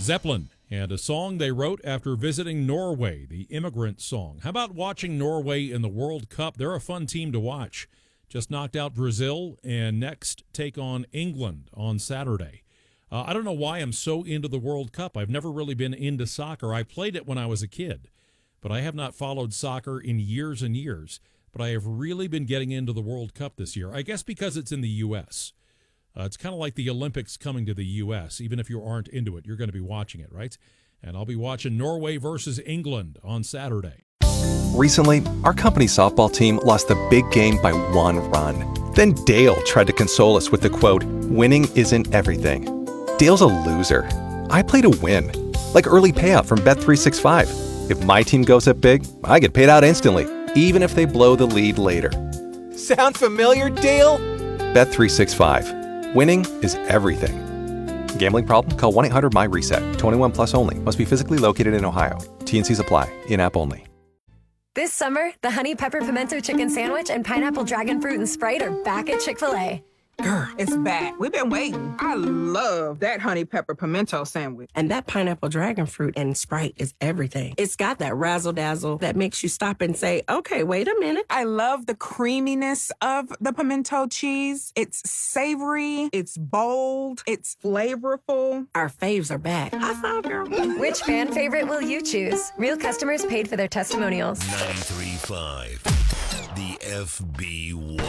Zeppelin and a song they wrote after visiting Norway, the Immigrant Song. How about watching Norway in the World Cup? They're a fun team to watch. Just knocked out Brazil and next take on England on Saturday. I don't know why I'm so into the World Cup. I've never really been into soccer. I played it when I was a kid, but I have not followed soccer in years and years. But I have really been getting into the World Cup this year, I guess because it's in the U.S. It's kind of like the Olympics coming to the U.S. Even if you aren't into it, you're going to be watching it, right? And I'll be watching Norway versus England on Saturday. Recently, our company's softball team lost the big game by 1 run. Then Dale tried to console us with the quote, "Winning isn't everything." Dale's a loser. I play to win, like early payout from Bet365. If my team goes up big, I get paid out instantly, even if they blow the lead later. Sound familiar, Dale? Bet365. Winning is everything. Gambling problem? Call 1-800-MY-RESET. 21 plus only. Must be physically located in Ohio. T&Cs apply. In-app only. This summer, the Honey Pepper Pimento Chicken Sandwich and Pineapple Dragon Fruit and Sprite are back at Chick-fil-A. Girl, it's back. We've been waiting. I love that honey pepper pimento sandwich. And that pineapple dragon fruit and Sprite is everything. It's got that razzle-dazzle that makes you stop and say, okay, wait a minute. I love the creaminess of the pimento cheese. It's savory, it's bold, it's flavorful. Our faves are back. High five, girl. Which fan favorite will you choose? Real customers paid for their testimonials. 93.5, the FB1.